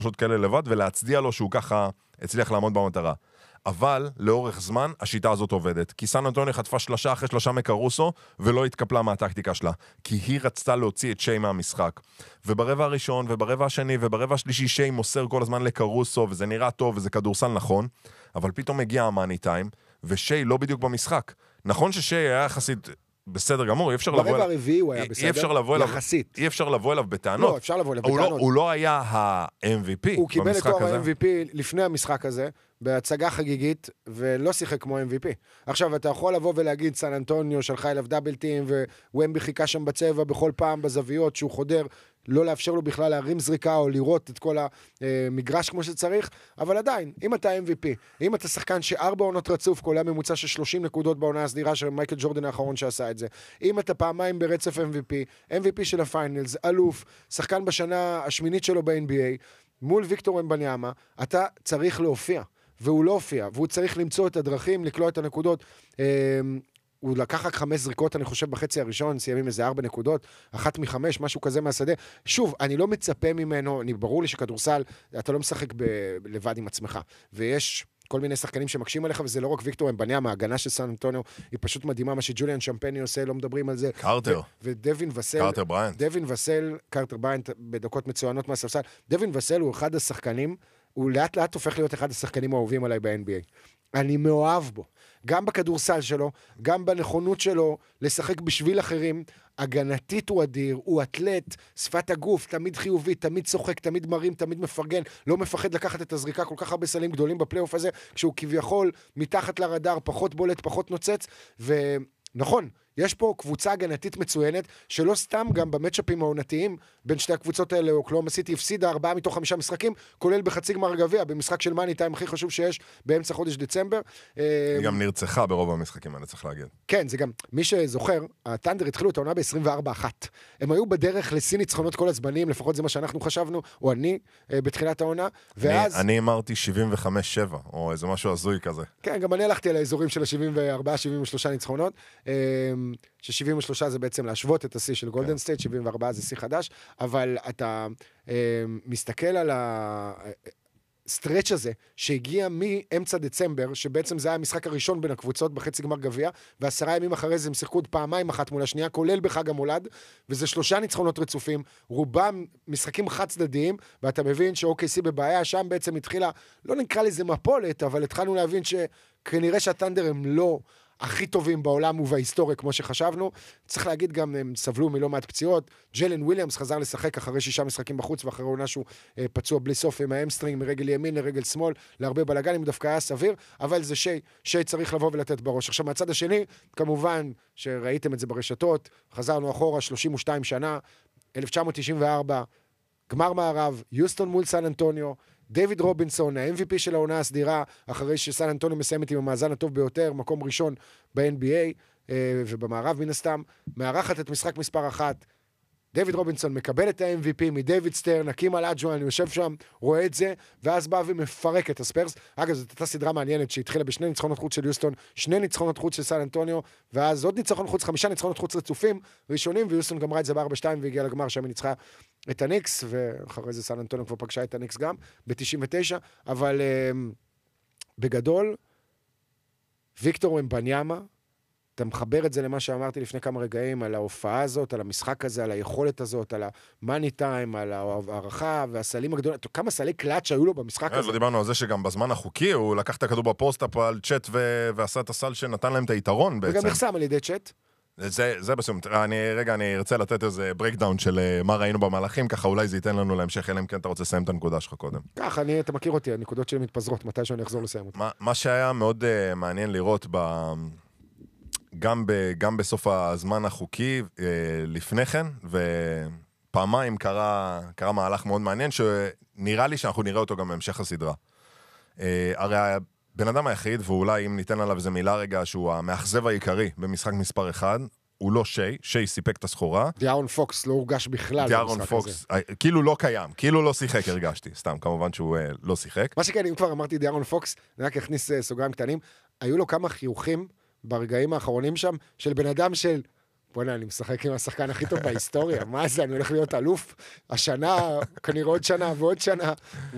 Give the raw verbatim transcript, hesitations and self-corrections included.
פשוט כאלה לבד, ולהצדיע לו שהוא ככה הצליח לעמוד במטרה. אבל לאורך זמן השיטה הזאת עובדת, כי סן אנטוניו חטפה שלושה אחרי שלושה מקרוסו, ולא התקפלה מהטקטיקה שלה, כי היא רצתה להוציא את שיי מהמשחק. וברבע הראשון, וברבע השני, וברבע השלישי, שיי מוסר כל הזמן לקרוסו, וזה נראה טוב, וזה כדורסל נכון, אבל פתאום הגיע המאני טיים, ושיי לא בדיוק במשחק. נכון ששיי היה יחסית בסדר גמור, אי אפשר לבוא ברבע הרביעי הוא היה בסדר, יחסית. אי אפשר לבוא אליו בטענות. לא, אפשר לבוא אליו בטענות. הוא לא היה ה-אם וי פי הוא קיבל את תואר ה-אם וי פי לפני המשחק הזה, בהצגה חגיגית, ולא שיחק כמו אם וי פי. עכשיו, אתה יכול לבוא ולהגיד, סן אנטוניו שלחה אליו דאבל טים, ווומבי חיכה שם בצבע בכל פעם בזוויות שהוא חודר, לא לאפשר לו בכלל להרים זריקה או לראות את כל המגרש כמו שצריך, אבל עדיין, אם אתה אם וי פי, אם אתה שחקן שארבע עונות רצוף, כולל ממוצע של שלושים נקודות בעונה הסדירה של מייקל ג'ורדן האחרון שעשה את זה, אם אתה פעמיים ברצף אם וי פי, אם וי פי של הפיינלס, אלוף, שחקן בשנה השמינית שלו ב-אן בי איי, מול ויקטור אמבניאמה, אתה צריך להופיע, והוא לא הופיע, והוא צריך למצוא את הדרכים, לקלוע את הנקודות. הוא לקח רק חמש זריקות, אני חושב, בחצי הראשון, סיימים איזה ארבע נקודות, אחת מחמש, משהו כזה מהשדה. שוב, אני לא מצפה ממנו, אני ברור לי שכדורסל, אתה לא משחק ב- לבד עם עצמך, ויש כל מיני שחקנים שמקשים עליך, וזה לא רק ויקטור אמבניאמה, ההגנה של סן אנטוניו היא פשוט מדהימה, מה שג'וליאן שמפני עושה, לא מדברים על זה. קרטר. ו- ודווין וסל, קרטר בריינט. דווין וסל, קרטר בריינט, בדקות מצוינות מהספסל. דווין וסל הוא אחד השחקנים, הוא לאט לאט הופך להיות אחד השחקנים האהובים עליי ב-אן בי איי. אני מאוהב בו. גם בכדורסל שלו, גם בנכונות שלו לשחק בשביל אחרים. הגנתית הוא אדיר, הוא אתלט, שפת הגוף, תמיד חיובי, תמיד צוחק, תמיד מרים, תמיד מפרגן, לא מפחד לקחת את הזריקה, כל כך הרבה סלים גדולים בפלייאוף הזה, כשהוא כביכול מתחת לרדאר, פחות בולט, פחות נוצץ, ונכון, יש פה קבוצה הגנתית מצוינת, שלא סתם גם במצ'אפים העונתיים, בין שתי הקבוצות האלה, אוקלהומה סיטי הפסידה ארבעה מתוך חמישה משחקים, כולל בחצי גמר גביע, במשחק של מאני טיים הכי חשוב שיש, באמצע חודש דצמבר. היא גם נרצחה ברוב המשחקים, אני צריך להגיד. כן, זה גם, מי שזוכר, הטנדר התחילו את העונה ב-עשרים וארבע אחת. הם היו בדרך לשיא ניצחונות כל הזמנים, לפחות זה מה שאנחנו חשבנו, או אני, בתחילת העונה, ואז... אני אמרתי שבעים וחמש שבע, או איזה משהו הזוי כזה. כן, גם אני הלכתי על האזורים של ה-שבעים וארבע שבעים ושלוש ניצחונות. ש-שבעים ושלוש זה בעצם להשוות את השיא של גולדן סטייט, שבעים וארבע זה שיא חדש, אבל אתה אה, מסתכל על הסטרץ' הזה, שהגיע מאמצע דצמבר, שבעצם זה היה המשחק הראשון בין הקבוצות בחצי גמר גביע, ועשרה ימים אחרי זה הם שיחקו פעמיים אחת מול השנייה, כולל בחג המולד, וזה שלושה ניצחונות רצופים, רובם משחקים חד צדדיים, ואתה מבין ש-או קיי סי בבעיה, שם בעצם התחילה, לא נקרא לזה מפולת, אבל התחלנו להבין שכנראה שהטנדר הם לא... הכי טובים בעולם ובהיסטוריה, כמו שחשבנו. צריך להגיד גם, הם סבלו מלא מעט פציעות. ג'לן וויליאמס חזר לשחק אחרי שישה משחקים בחוץ, ואחרי עונה שהוא אה, פצוע בלי סוף עם האמסטרינג מרגל ימין לרגל שמאל, להרבה בלגנים, דווקא היה סביר, אבל זה שי, שי צריך לבוא ולתת בראש. עכשיו, מהצד השני, כמובן שראיתם את זה ברשתות, חזרנו אחורה שלושים ושתיים שנה, אלף תשע מאות תשעים וארבע, גמר מערב, יוסטון מול סן אנטוניו, דיוויד רובינסון, ה-אם וי פי של העונה הסדירה, אחרי שסן אנטוניו מסיימת עם המאזן הטוב ביותר, מקום ראשון ב-אן בי איי, ובמערב מן הסתם, מארחת את משחק מספר אחת, דיוויד רובינסון מקבל את ה-אם וי פי מדיוויד סטרן, הקים על אג'ו, אני יושב שם, רואה את זה, ואז בא ומפרק את הספרס. אגב, זאת הייתה סדרה מעניינת שהתחילה בשני ניצחונות חוץ של יוסטון, שני ניצחונות חוץ של סן אנטוניו, ואז עוד ניצחון חוץ, חמישה ניצחונות חוץ רצופים ראשונים, ויוסטון גמרה את זה ב-ארבע שתיים והגיעה לגמר שם היא ניצחה את הניקס, ואחרי זה סן אנטוניו כבר פגשה את הניקס גם, ב-תשעים ותשע, אבל um, בגדול, ויקטור אמבניאמה, אתה מחבר את זה למה שאמרתי לפני כמה רגעים, על ההופעה הזאת, על המשחק הזה, על היכולת הזאת, על המאני טיים, על הערכה והסלים הגדולים, כמה סלי קלאץ' שהיו לו במשחק הזה. לא דיברנו על זה שגם בזמן החוקי, הוא לקח את הכדור בפוסט-אפ על צ'אט ועשה את הסל שנתן להם את היתרון בעצם. וגם נחסם על ידי צ'אט. זה, זה בסום. אני, רגע, אני ארצה לתת איזה ברקדאון של מה ראינו במהלכים, ככה אולי זה ייתן לנו להמשך, אלא אם כן אתה רוצה לסיים את הנקודה שלך קודם. כך, אני, אתה מכיר אותי, הנקודות שלי מתפזרות, מתי שאני אחזור לסיים אותי. מה, מה שהיה מאוד uh, מעניין לראות ב... גם, ב, גם בסוף הזמן החוקי uh, לפני כן, ופעמיים קרה, קרה מהלך מאוד מעניין, שנראה לי שאנחנו נראה אותו גם בהמשך הסדרה. Uh, הרי בן אדם היחיד, ואולי אם ניתן עליו איזה מילה רגע, שהוא המאכזב העיקרי במשחק מספר אחד, הוא לא שי, שי סיפק את הסחורה. דיארון פוקס לא הורגש בכלל. דיארון פוקס, כאילו לא קיים, כאילו לא שיחק הרגשתי, סתם, כמובן שהוא לא שיחק. מה שכן, אם כבר אמרתי דיארון פוקס, אני רק הכניס סוגריים קטנים, היו לו כמה חיוכים ברגעים האחרונים שם, של בן אדם של, בוא'נה, אני משחק עם השחקן הכי טוב בהיסטוריה, מה זה, אני הולך להיות אלוף, השנה, כנראה עוד שנה ועוד שנה,